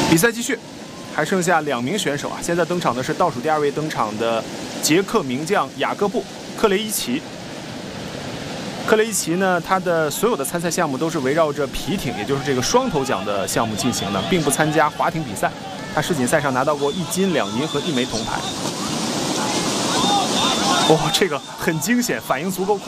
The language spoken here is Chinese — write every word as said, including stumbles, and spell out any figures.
比赛继续，还剩下两名选手啊。现在登场的是倒数第二位登场的捷克名将雅各布·克雷伊奇。克雷伊奇呢，他的所有的参赛项目都是围绕着皮艇，也就是这个双头桨的项目进行的，并不参加划艇比赛。他世锦赛上拿到过一金两银和一枚铜牌。哇、哦，这个很惊险，反应足够快。